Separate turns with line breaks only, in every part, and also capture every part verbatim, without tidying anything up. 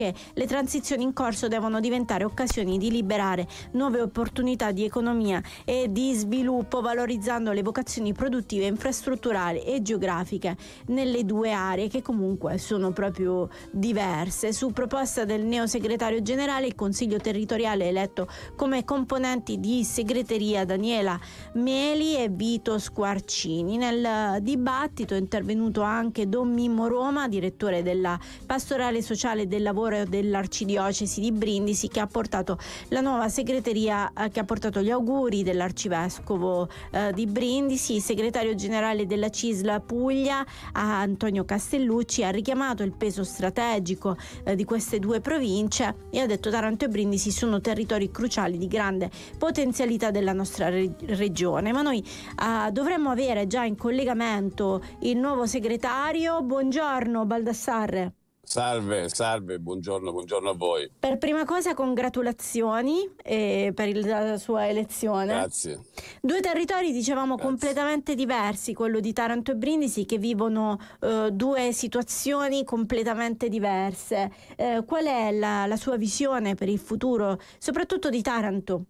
che le transizioni in corso devono diventare occasioni di liberare nuove opportunità di economia e di sviluppo, valorizzando le vocazioni produttive, infrastrutturali e geografiche nelle due aree che comunque sono proprio diverse. Su proposta del neo segretario generale, il Consiglio territoriale ha eletto come componenti di segreteria Daniela Meli e Vito Squarcini. Nel dibattito è intervenuto anche Don Mimmo Roma, direttore della Pastorale Sociale del Lavoro dell'Arcidiocesi di Brindisi, che ha portato la nuova segreteria, eh, che ha portato gli auguri dell'Arcivescovo eh, di Brindisi. Il segretario generale della C I S L Puglia, Antonio Castellucci, ha richiamato il peso strategico eh, di queste due province e ha detto: Taranto e Brindisi sono territori cruciali di grande potenzialità della nostra re- regione. Ma noi eh, dovremmo avere già in collegamento il nuovo segretario. Buongiorno Baldassarre.
Salve, salve, buongiorno, buongiorno a voi.
Per prima cosa congratulazioni eh, per il, la sua elezione.
Grazie.
Due territori, dicevamo,
Grazie.
completamente diversi, quello di Taranto e Brindisi, che vivono eh, due situazioni completamente diverse. Eh, qual è la, la sua visione per il futuro, soprattutto di Taranto?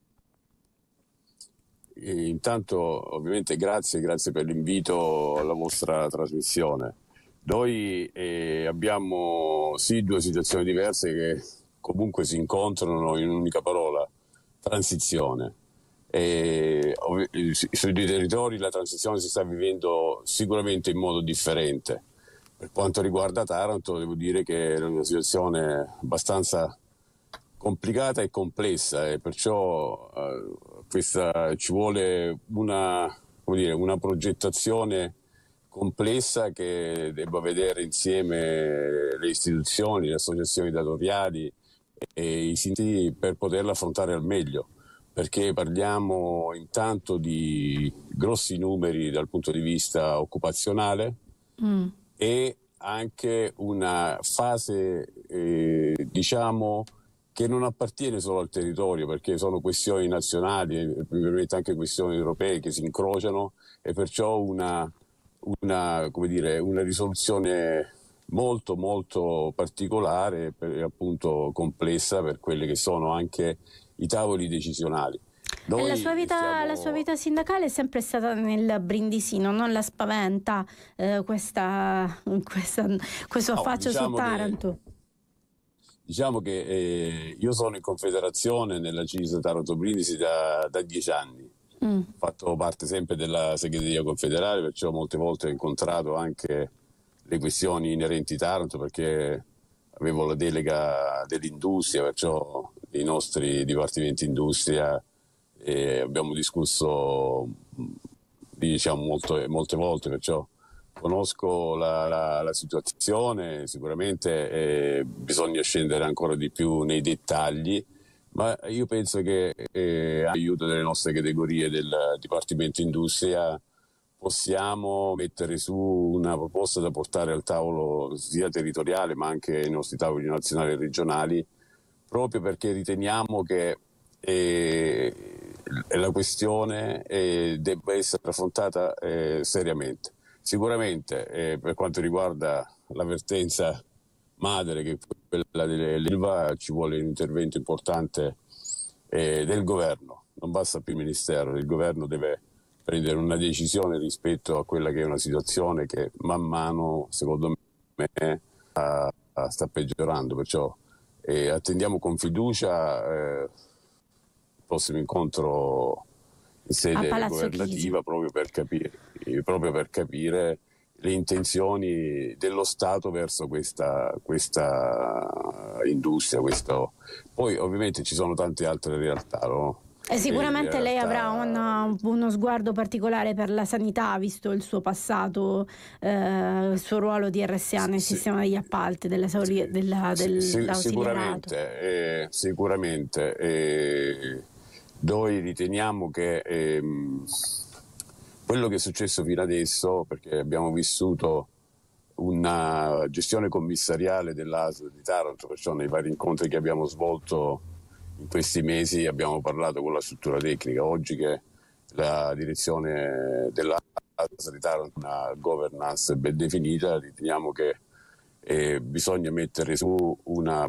E intanto ovviamente grazie, grazie per l'invito alla vostra trasmissione. Noi eh, abbiamo sì due situazioni diverse che comunque si incontrano in un'unica parola: transizione. E, ov- sui due territori la transizione si sta vivendo sicuramente in modo differente. Per quanto riguarda Taranto, devo dire che è una situazione abbastanza complicata e complessa, e perciò eh, questa, ci vuole una, come dire, una progettazione complessa che debba vedere insieme le istituzioni, le associazioni datoriali e i siti per poterla affrontare al meglio, perché parliamo intanto di grossi numeri dal punto di vista occupazionale mm. e anche una fase eh, diciamo che non appartiene solo al territorio, perché sono questioni nazionali e probabilmente anche questioni europee che si incrociano, e perciò una Una, come dire, una risoluzione molto molto particolare e appunto complessa per quelli che sono anche i tavoli decisionali.
Noi la, sua vita, stiamo... la sua vita sindacale è sempre stata nel brindisino, non la spaventa eh, questa, questa, questo affaccio no, diciamo su Taranto?
Che, diciamo che eh, io sono in confederazione nella C I S Taranto Brindisi da, da dieci anni. Mm. Ho fatto parte sempre della segreteria confederale, perciò molte volte ho incontrato anche le questioni inerenti a Taranto, perché avevo la delega dell'industria, perciò i nostri dipartimenti industria e abbiamo discusso diciamo molto, molte volte, perciò conosco la, la, la situazione. Sicuramente eh, bisogna scendere ancora di più nei dettagli, ma io penso che eh, aiuto delle nostre categorie del Dipartimento Industria possiamo mettere su una proposta da portare al tavolo sia territoriale ma anche ai nostri tavoli nazionali e regionali, proprio perché riteniamo che eh, la questione eh, debba essere affrontata eh, seriamente. Sicuramente eh, per quanto riguarda l'avvertenza madre, che è quella dell'Ilva, ci vuole un intervento importante eh, del governo. Non basta più il ministero, il governo deve prendere una decisione rispetto a quella che è una situazione che man mano, secondo me, uh, uh, sta peggiorando. Perciò eh, attendiamo con fiducia eh, il prossimo incontro in sede governativa, proprio per capire, proprio per capire le intenzioni dello Stato verso questa, questa industria. Questo. Poi ovviamente ci sono tante altre realtà, no?
E sicuramente
e
lei
realtà...
avrà una, uno sguardo particolare per la sanità, visto il suo passato, eh, il suo ruolo di R S A nel sì, sistema degli appalti, della, sì, della, del,
sì,
sicuramente,
eh, sicuramente. Eh, noi riteniamo che ehm, quello che è successo fino adesso, perché abbiamo vissuto una gestione commissariale dell'A S L di Taranto, perciò nei vari incontri che abbiamo svolto in questi mesi abbiamo parlato con la struttura tecnica. Oggi che la direzione dell'A S L di Taranto ha una governance ben definita, riteniamo che eh, bisogna mettere su una